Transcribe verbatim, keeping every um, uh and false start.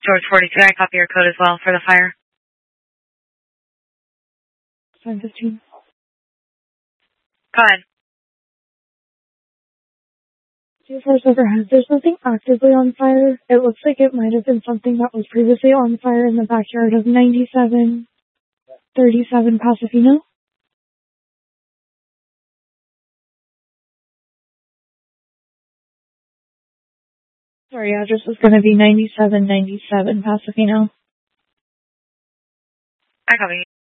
George forty-three, I copy your code as well for the fire. seven fifteen. Go ahead. Two floors overhead. There's nothing actively on fire. It looks like it might have been something that was previously on fire in the backyard of ninety-seven thirty-seven Pasofino. Sorry, address is going to be ninety-seven ninety-seven Pasofino. I copy.